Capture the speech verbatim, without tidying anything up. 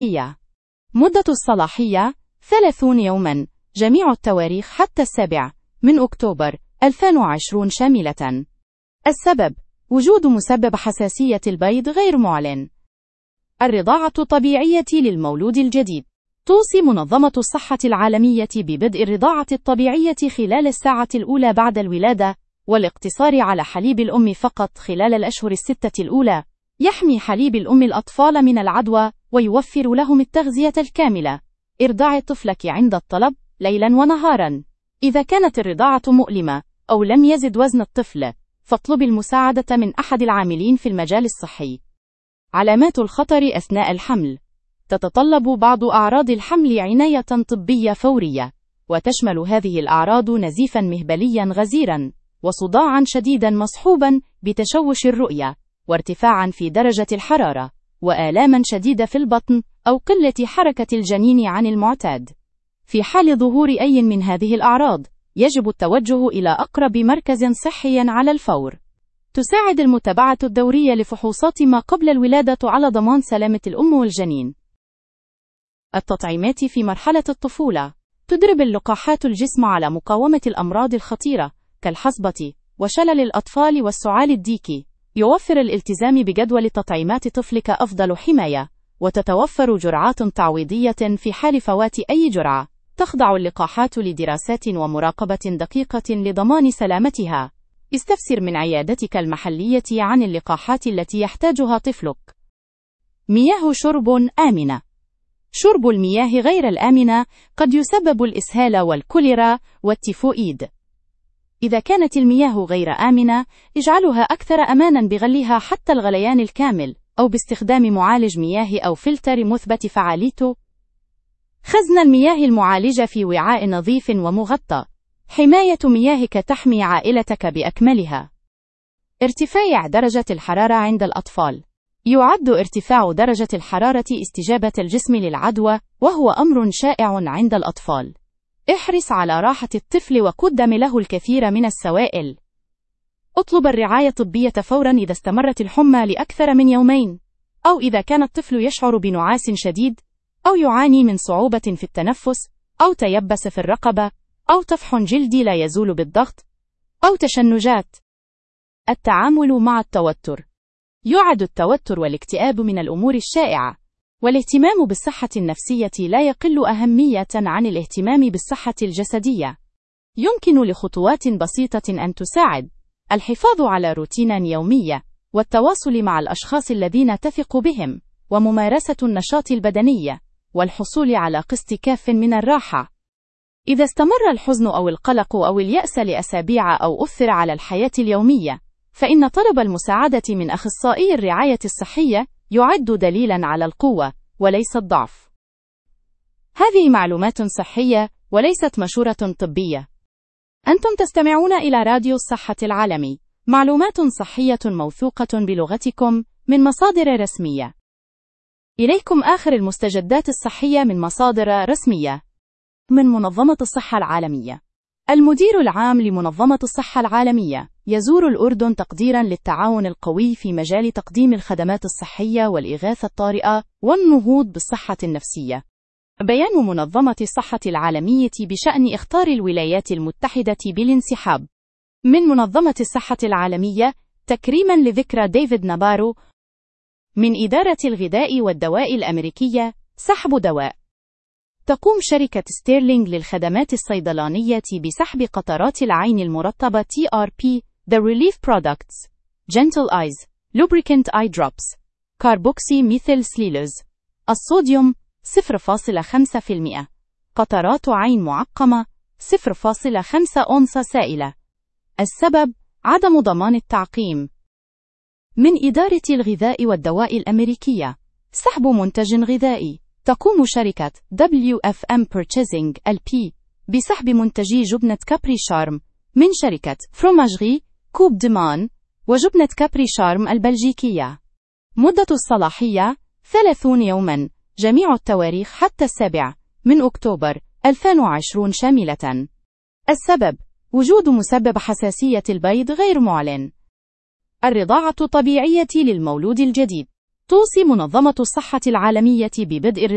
مدة الصلاحية ثلاثون يوماً. جميع التواريخ حتى السابع من أكتوبر ألفين وعشرين شاملة. السبب: وجود مسبب حساسية البيض غير معلن. الرضاعة الطبيعية للمولود الجديد. توصي منظمة الصحة العالمية ببدء الرضاعة الطبيعية خلال الساعة الأولى بعد الولادة، والاقتصار على حليب الأم فقط خلال الأشهر الستة الأولى. يحمي حليب الأم الأطفال من العدوى ويوفر لهم التغذية الكاملة. ارضعي طفلك عند الطلب ليلاً ونهاراً. إذا كانت الرضاعة مؤلمة أو لم يزد وزن الطفل، فاطلبي المساعدة من أحد العاملين في المجال الصحي. علامات الخطر أثناء الحمل. تتطلب بعض أعراض الحمل عناية طبية فورية، وتشمل هذه الأعراض نزيفاً مهبلياً غزيراً، وصداعاً شديداً مصحوباً بتشوش الرؤية، وارتفاعاً في درجة الحرارة، وآلاماً شديدة في البطن أو قلة حركة الجنين عن المعتاد. في حال ظهور أي من هذه الأعراض، يجب التوجه إلى أقرب مركز صحي على الفور. تساعد المتابعة الدورية لفحوصات ما قبل الولادة على ضمان سلامة الأم والجنين. التطعيمات في مرحلة الطفولة. تدرب اللقاحات الجسم على مقاومة الأمراض الخطيرة كالحصبة وشلل الأطفال والسعال الديكي. يوفر الالتزام بجدول تطعيمات طفلك أفضل حماية، وتتوفر جرعات تعويضية في حال فوات أي جرعة. تخضع اللقاحات لدراسات ومراقبة دقيقة لضمان سلامتها. استفسر من عيادتك المحلية عن اللقاحات التي يحتاجها طفلك. مياه شرب آمنة. شرب المياه غير الآمنة قد يسبب الإسهال والكوليرا والتيفوئيد. إذا كانت المياه غير آمنة، اجعلها أكثر أماناً بغليها حتى الغليان الكامل، أو باستخدام معالج مياه أو فلتر مثبت فعاليته. خزن المياه المعالجة في وعاء نظيف ومغطى. حماية مياهك تحمي عائلتك بأكملها. ارتفاع درجة الحرارة عند الأطفال. يعد ارتفاع درجة الحرارة استجابة الجسم للعدوى، وهو أمر شائع عند الأطفال. احرص على راحة الطفل وقدم له الكثير من السوائل. اطلب الرعاية الطبية فوراً إذا استمرت الحمى لأكثر من يومين، أو إذا كان الطفل يشعر بنعاس شديد، أو يعاني من صعوبة في التنفس، أو تيبس في الرقبة، أو طفح جلدي لا يزول بالضغط، أو تشنجات. التعامل مع التوتر. يعد التوتر والاكتئاب من الأمور الشائعة، والاهتمام بالصحة النفسية لا يقل أهمية عن الاهتمام بالصحة الجسدية. يمكن لخطوات بسيطة أن تساعد: الحفاظ على روتين يومي، والتواصل مع الأشخاص الذين تثق بهم، وممارسة النشاط البدني، والحصول على قسط كاف من الراحة. إذا استمر الحزن أو القلق أو اليأس لأسابيع أو أثر على الحياة اليومية، فإن طلب المساعدة من أخصائي الرعاية الصحية يعد دليلاً على القوة وليس الضعف. هذه معلومات صحية وليست مشورة طبية. أنتم تستمعون إلى راديو الصحة العالمي، معلومات صحية موثوقة بلغتكم من مصادر رسمية. إليكم آخر المستجدات الصحية من مصادر رسمية. من منظمة الصحة العالمية. المدير العام لمنظمة الصحة العالمية يزور الأردن تقديراً للتعاون القوي في مجال تقديم الخدمات الصحية والإغاثة الطارئة والنهوض بالصحة النفسية. بيان منظمة الصحة العالمية بشأن إخطار الولايات المتحدة بالانسحاب من منظمة الصحة العالمية تكريماً لذكرى ديفيد نابارو. من إدارة الغذاء والدواء الأمريكية سحب دواء. تقوم شركة ستيرلينغ للخدمات الصيدلانية بسحب قطرات العين المرطبة تي آر بي The Relief Products Gentle Eyes Lubricant Eye Drops كاربوكسي ميثيل سليلوز. الصوديوم صفر فاصلة خمسة بالمئة. قطرات عين معقمة صفر فاصلة خمسة أونصة سائلة. السبب: عدم ضمان التعقيم. من إدارة الغذاء والدواء الأمريكية سحب منتج غذائي. تقوم شركة دبليو إف إم Purchasing إل بي بسحب منتجي جبنة كابري شارم من شركة فروماجري كوب دمان وجبنة كابري شارم البلجيكية. مدة الصلاحية ثلاثون يوماً. جميع التواريخ حتى السابع من أكتوبر ألفين وعشرين شاملة. السبب: وجود مسبب حساسية البيض غير معلن. الرضاعة الطبيعية للمولود الجديد. توصي منظمة الصحة العالمية ببدء